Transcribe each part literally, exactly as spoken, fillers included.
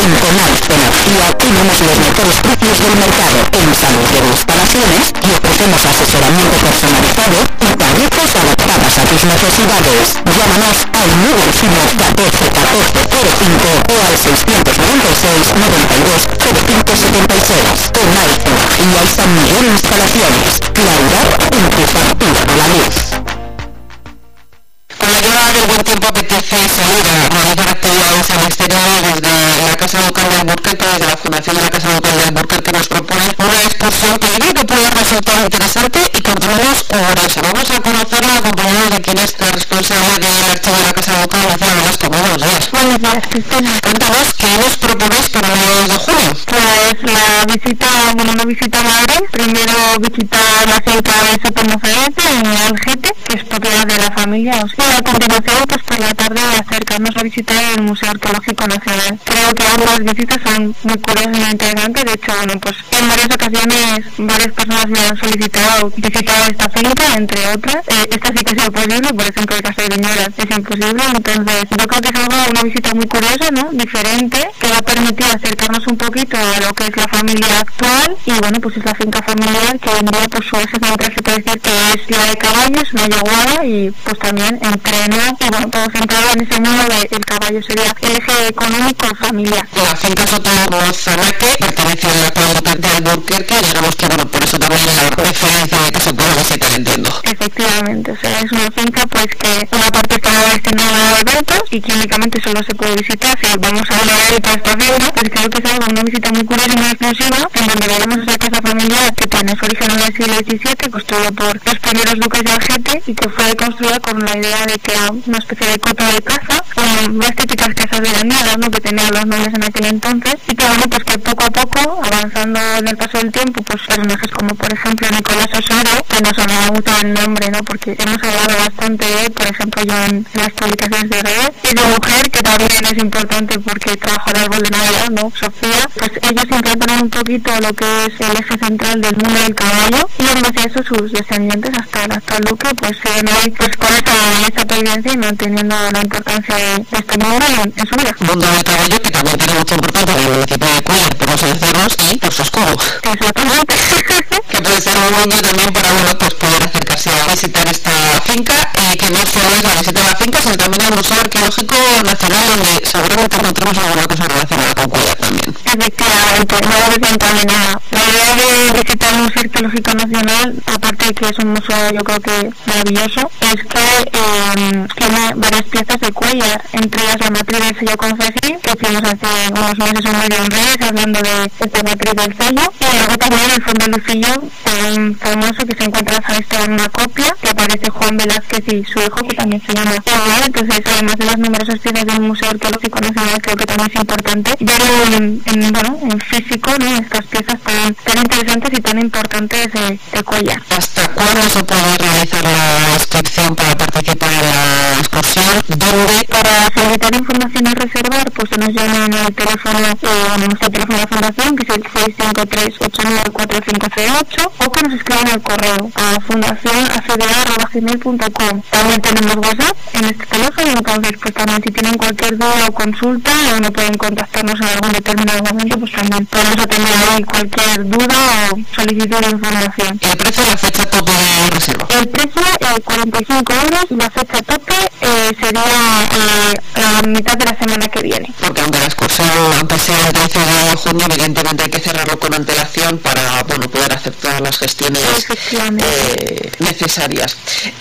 En Conaust Energía tenemos los mejores precios del mercado en salud de instalaciones y ofrecemos asesoramiento personalizado y tarifas adaptadas a tus necesidades. Llámanos al nueve uno catorce catorce cero cinco o al seiscientos noventa y seis noventa y dos cero cinco setenta y seis. Conaust Energía y San Miguel Instalaciones. Claridad en tu factura de la luz. Con la llegada del buen tiempo apetece salir a realizar actividades al exterior. Desde la Casa Ducal de Alburquerque, desde la Fundación de la Casa Ducal de Alburquerque nos propone una excursión que yo creo que puede resultar interesante y continuamos por eso. Vamos a conocerla acompañados de quien es la responsable del archivo de la Casa Ducal, Lucía Velasco. Buenos días. Buenos días, Cristina. Cuéntanos, ¿qué nos proponéis para el mes de junio? Pues la visita, bueno, una visita a Madrid. Primero visitar la finca de Sotomozaete en Algete, que es propiedad de la familia. O sea, a continuación, pues por la tarde acercarnos a visitar el Museo Arqueológico Nacional. Creo que ambas visitas son muy curiosas y muy interesantes. De hecho, bueno, pues en varias ocasiones varias personas me han solicitado visitar esta finca, entre otras. Eh, esta sí que es imposible, por ejemplo, el caso de Viñolas es imposible. Entonces, yo creo que es algo, una visita muy curiosa, ¿no? Diferente, que va a permitir acercarnos un poquito a lo que es la familia actual. Y bueno, pues es la finca familiar que hoy en día, pues su eje central se puede decir que es la de caballos, una yeguada, y pues también entrena, y bueno, todo centrado en ese mundo del caballo, sería el eje económico familiar. La finca Sotomozaete pertenece a la actual de Alburquerque, digamos que bueno, por eso también la referencia de que se puede visitar, entiendo. Efectivamente, o sea, es una finca pues que una parte está destinada a eventos y clínicamente solo se puede visitar si vamos a una evento a esta finca, pues creo que es algo, una visita muy curiosa y muy exclusiva, en donde veremos esa casa familiar que tiene su origen en el siglo diecisiete, construida por los primeros duques de Algete y que fue construida con la idea de que era una especie de coto de caza, con las típicas casas veraniegas, ¿no?, que tenían los nobles en aquel entonces, y que bueno, pues que poco a poco, avanzando en el paso del tiempo, pues personajes como por ejemplo Nicolás Osorio, que nos sonaba mucho el nombre, ¿no?, porque hemos hablado bastante de él, por ejemplo yo en las publicaciones de redes, y su mujer, que también es importante porque trabaja el árbol de Navidad, ¿no?, Sofía, pues ellos implantaron un poquito lo que es el eje central del mundo del caballo, y en base a eso sus descendientes hasta el actual duque pues siguen hoy pues con esa, esa pervivencia y manteniendo la importancia de, de este mundo en, en su vida. Mundo del caballo que también tiene mucha importancia en el municipio de Cuéllar, por los encerros y por su escudo. Exactamente. Que puede ser un mundo también para uno pues poder acercarse a visitar esta finca, eh, que no solo es la visita a la finca, sino también al Museo Arqueológico Nacional, donde seguramente encontramos alguna cosa relacionada con Cuéllar también. Efectivamente, no deben también nada. La idea de visitar el Museo Arqueológico Nacional, aparte de que es un museo yo creo que maravilloso, es que eh, tiene varias piezas de Cuéllar, entre ellas la matriz del sello Concesi, que hicimos hace unos meses un medio en redes hablando de esta matriz del sello, y luego también el fondo Lucillo, un famoso que se encuentra en una copia, que aparece Juan Velázquez y su hijo, que también se llama Juan. Entonces, además de las numerosas piezas del Museo Arqueológico Nacional, creo que también es importante verlo en, en, bueno, en físico, ¿no?, estas piezas tan, tan interesantes y tan importantes de, de Cuéllar. ¿Hasta cuándo se puede realizar la inscripción para participar en la excursión? ¿Dónde? Para solicitar información y reservar, pues se nos llaman al teléfono, eh, nuestro teléfono de la fundación, que es el seis cinco tres ocho nueve cuatro cinco cero ocho, o que nos escriban al correo a fundación a c d a arroba gmail punto com. También tenemos WhatsApp en este teléfono, entonces pues también si tienen cualquier duda o consulta o no pueden contactarnos en algún determinado momento, pues también podemos atender ahí cualquier duda o solicitud de información. ¿El precio y la fecha tope de reserva? El precio, eh, cuarenta y cinco euros, y la fecha tope eh, sería eh, a mitad de la semana que viene. Porque aunque la excursión, aunque sea el trece de junio, evidentemente hay que cerrarlo con antelación para, bueno, poder hacer todas las gestiones eh, necesarias.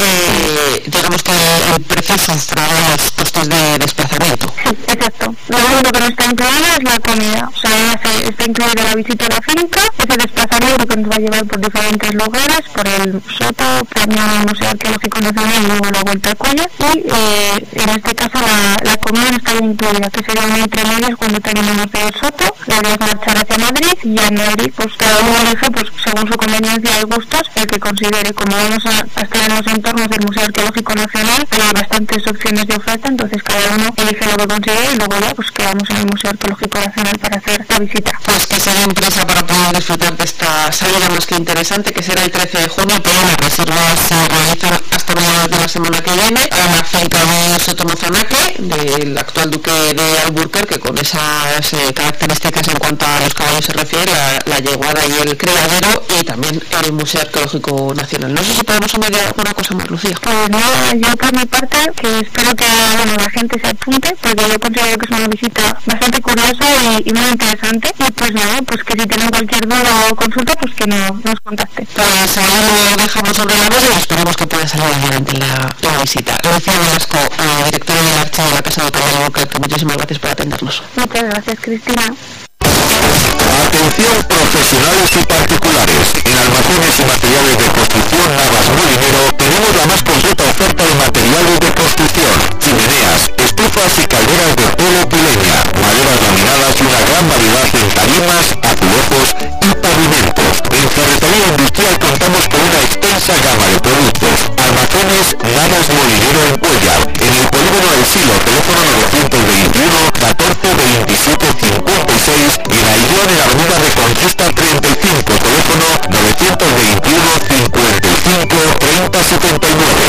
Eh, digamos que el precio sufraga los costes de desplazamiento. Sí, exacto. Lo único que no está incluido es la comida. O sea, está incluida la visita a la finca, ese desplazamiento que nos va a llevar por diferentes lugares, por el Soto, también el Museo Arqueológico Nacional y luego la Vuelta a Cuéllar. Y eh, en este caso la, la comida no está incluida, que sería un entre medias cuando terminemos del Soto, la vamos a marchar hacia Madrid, y en Madrid pues cada uno elige pues según su conveniencia y gustos el que considere. Como vamos a, a estar en los entornos del Museo Arqueológico Nacional, hay bastantes opciones de oferta, entonces cada uno elige lo que considere y luego ya pues quedamos en el Museo Arqueológico Nacional para hacer la visita. Pues que se den prisa para poder disfrutar de esta salida más que interesante, que será el trece de junio, pero las reservas se realizan hasta mediados de la semana que viene. Ana Rey Carlos Sotomayor, del actual duque de Alburquerque, con esas eh, características en cuanto a los caballos se refiere, la, la yeguada y el criadero, y también el Museo Arqueológico Nacional. No sé si podemos añadir alguna cosa más, Lucía. Pues nada, yo por mi parte, que espero que bueno, la gente se apunte, porque yo considero que es una visita bastante curiosa y, y muy interesante. Y pues nada, pues que si tienen cualquier duda o consulta, pues que no, nos contacten. Pues ahí lo dejamos sobre la mesa y esperamos que pueda salir adelante la, la visita. Lucía Velasco, eh, directora del Archivo de la Casa de Alburquerque, muchísimas gracias por atendernos. Muchas gracias, Cristina. Atención profesionales y particulares. En Almacenes y Materiales de Construcción Navas Molinero tenemos la más completa oferta de materiales de construcción: chimeneas, estufas y calderas de polo pileña, maderas laminadas y una gran variedad en tarimas, azulejos y pavimentos. En Ferretería Industrial contamos con una extensa gama de productos. Almacenes Navas Molinero en Cuellar, en el polígono del Silo, teléfono novecientos veintiuno catorce veintisiete cincuenta y seis, y en Aillón en la avenida Reconquista treinta y cinco, teléfono novecientos veintiuno cincuenta y cinco treinta setenta y nueve.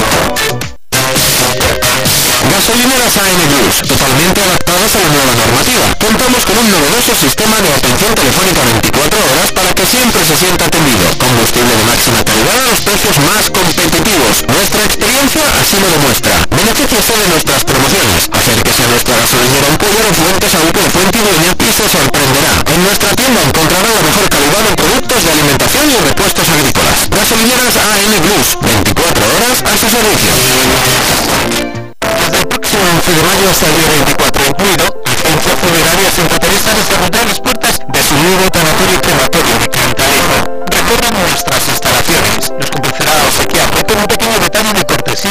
Gasolineras A N Plus, totalmente adaptadas a la nueva normativa. Contamos con un novedoso sistema de atención telefónica veinticuatro horas para que siempre se sienta atendido. Combustible de máxima calidad a los precios más competitivos. Nuestra experiencia así lo demuestra. Benefíciese de nuestras promociones. Acérquese a nuestra gasolinera en Cuellar o Fuentes Auto de Fuentidueña y se sorprenderá. En nuestra tienda encontrará la mejor calidad en productos de alimentación y repuestos agrícolas. Gasolineras A N Plus, veinticuatro horas a su servicio. Desde el próximo once de mayo hasta el día veinticuatro incluido, Agencia Funeraria Santa Teresa les cerrará las puertas de su nuevo